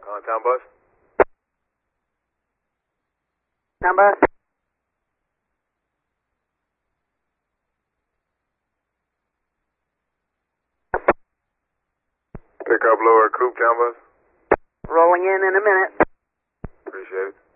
Town bus? Town bus? Pick up lower coupe, town bus? Rolling in a minute. Appreciate it.